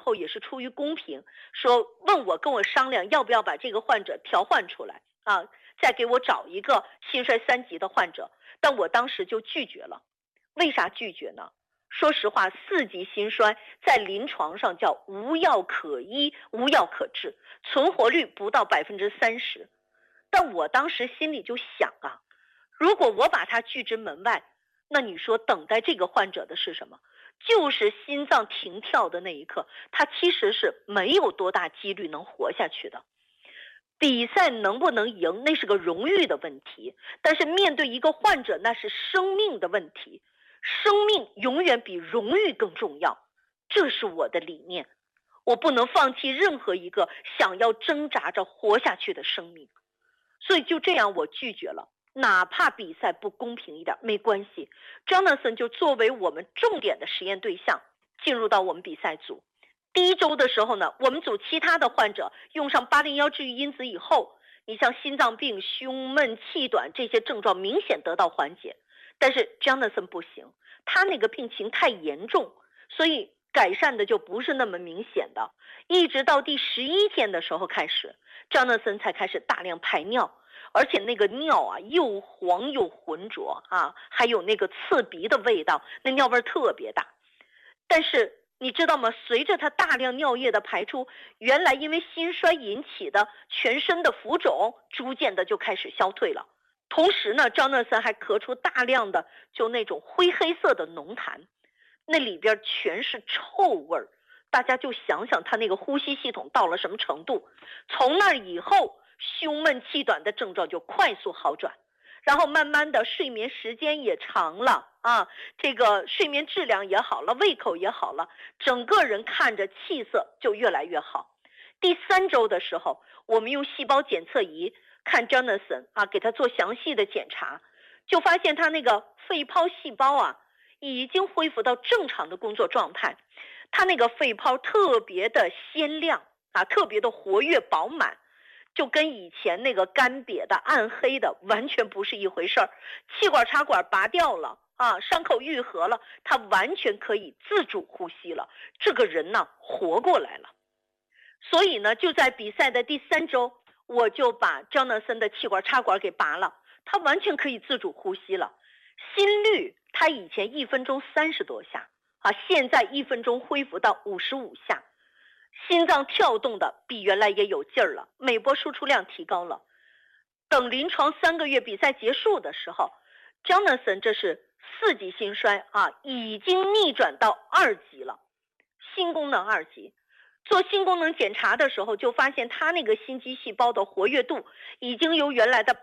后也是出于公平，说问我跟我商量要不要把这个患者调换出来啊，再给我找一个心衰3级的患者，但我当时就拒绝了。为啥拒绝呢？说实话，4级心衰在临床上叫无药可医、无药可治，存活率不到30%。但我当时心里就想啊，如果我把他拒之门外，那你说等待这个患者的是什么？就是心脏停跳的那一刻，他其实是没有多大几率能活下去的。比赛能不能赢，那是个荣誉的问题，但是面对一个患者，那是生命的问题，生命永远比荣誉更重要，这是我的理念。我不能放弃任何一个想要挣扎着活下去的生命，所以就这样我拒绝了，哪怕比赛不公平一点没关系。Jonathan 就作为我们重点的实验对象进入到我们比赛组。第1周的时候呢，我们组其他的患者用上801治愈因子以后，你像心脏病、胸闷、气短这些症状明显得到缓解，但是 Jonathan 不行，他那个病情太严重，所以改善的就不是那么明显的。一直到第11天的时候开始， Jonathan 才开始大量排尿，而且那个尿啊又黄又浑浊啊，还有那个刺鼻的味道，那尿味特别大。但是你知道吗？随着他大量尿液的排出，原来因为心衰引起的全身的浮肿逐渐的就开始消退了。同时呢，张纳森还咳出大量的就那种灰黑色的浓痰，那里边全是臭味儿。大家就想想他那个呼吸系统到了什么程度。从那以后，胸闷气短的症状就快速好转，然后慢慢的睡眠时间也长了啊，这个睡眠质量也好了，胃口也好了，整个人看着气色就越来越好。第3周的时候，我们用细胞检测仪看 Jonathan 啊，给他做详细的检查，就发现他那个肺泡细胞啊已经恢复到正常的工作状态，他那个肺泡特别的鲜亮啊，特别的活跃饱满，就跟以前那个干瘪的暗黑的完全不是一回事儿。气管插管拔掉了啊，伤口愈合了，他完全可以自主呼吸了，这个人呢活过来了。所以呢，就在比赛的第3周，我就把 Jonathan 的气管插管给拔了，他完全可以自主呼吸了。心率他以前1分钟30多下啊，现在1分钟恢复到55下。心脏跳动的比原来也有劲儿了，每波输出量提高了。等临床3个月比赛结束的时候， Jonathan 这是4级心衰啊，已经逆转到2级了，心功能2级。做心功能检查的时候，就发现他那个心肌细胞的活跃度已经由原来的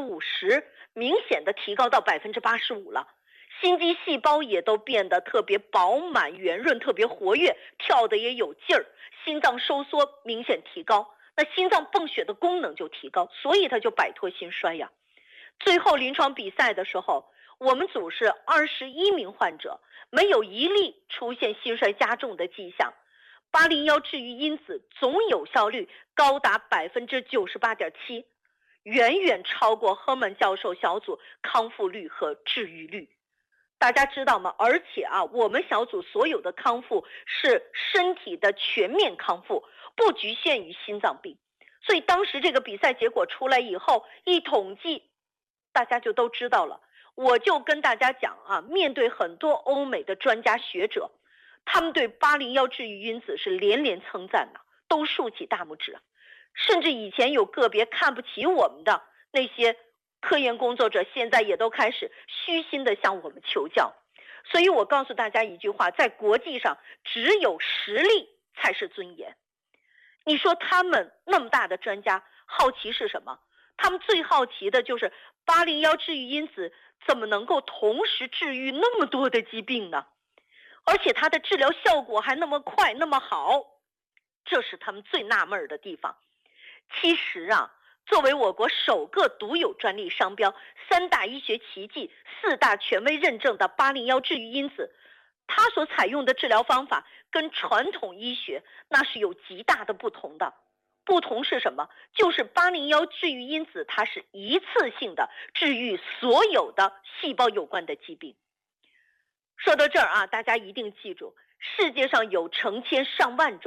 50%明显的提高到85%了。心肌细胞也都变得特别饱满圆润，特别活跃，跳得也有劲儿，心脏收缩明显提高，那心脏泵血的功能就提高，所以他就摆脱心衰呀。最后临床比赛的时候，我们组是21名患者，没有一例出现心衰加重的迹象。801治愈因子总有效率高达98.7%，远远超过赫曼教授小组康复率和治愈率。大家知道吗？而且啊，我们小组所有的康复是身体的全面康复，不局限于心脏病。所以当时这个比赛结果出来以后，一统计，大家就都知道了。我就跟大家讲啊，面对很多欧美的专家学者，他们对801治愈因子是连连称赞的，都竖起大拇指。甚至以前有个别看不起我们的那些科研工作者，现在也都开始虚心的向我们求教。所以我告诉大家一句话，在国际上只有实力才是尊严。你说他们那么大的专家好奇是什么？他们最好奇的就是801治愈因子怎么能够同时治愈那么多的疾病呢？而且它的治疗效果还那么快那么好，这是他们最纳闷的地方。其实啊，作为我国首个独有专利商标、3大医学奇迹、4大权威认证的801治愈因子，它所采用的治疗方法跟传统医学那是有极大的不同的。不同是什么？就是801治愈因子它是一次性的治愈所有的细胞有关的疾病。说到这儿啊，大家一定记住，世界上有成千上万种